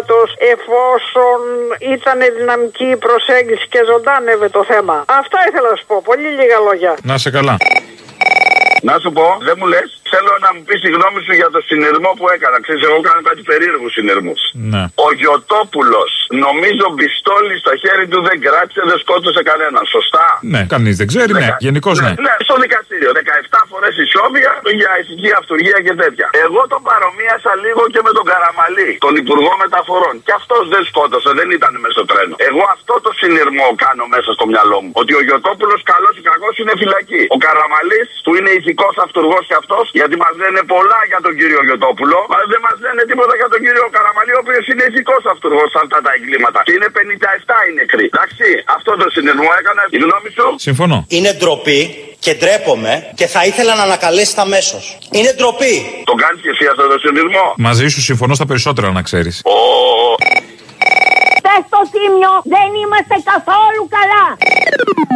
κράτος εφόσον ήταν δυναμική η προσέγγιση και ζωντάνευε το θέμα. Αυτά ήθελα να σου πω. Πολύ λίγα λόγια. Να σε καλά. Να σου πω, δεν μου λες, θέλω να μου πεις τη γνώμη σου για το συνειρμό που έκανα. Ξέρεις, εγώ κάνω κάτι περίεργους συνειρμούς. Ναι. Ο Γιωτόπουλος, νομίζω πιστόλι στα χέρι του δεν κράτησε, δεν σκότωσε κανέναν. Σωστά. Ναι, κανείς δεν ξέρει, ναι. Γενικώς ναι. Ναι, στο δικαστήριο. 17 φορές ισόβια για ηθική αυτουργία και τέτοια. Εγώ τον παρομοίασα λίγο και με τον Καραμαλή, τον Υπουργό Μεταφορών. Και αυτός δεν σκότωσε, δεν ήταν μέσα στο τρένο. Εγώ αυτό το συνειρμό κάνω μέσα στο μυαλό μου. Ότι ο Γιωτόπουλος, καλός ή κακός, είναι φυλακή. Ο Καραμαλής, που είναι ηθικός αυτουργός και αυτός, γιατί μας λένε πολλά για τον κύριο Γιωτόπουλο, αλλά δεν μας λένε τίποτα για τον κύριο Καραμαλή, ο οποίος είναι ηθικός αυτουργός σε αυτά τα εγκλήματα. Και είναι 57 οι νεκροί. Εντάξει, αυτό το συνειρμό έκανα. Η γνώμη σου? Συμφωνώ. Είναι ντροπή και ντρέπομαι και θα ήθελα να ανακαλέσετε αμέσως. Είναι ντροπή. Τον κάνεις και εσύ αυτό το συνειρμό? Μαζί σου συμφωνώ στα περισσότερα, να ξέρεις. Στο Τίμιο δεν είμαστε καθόλου καλά.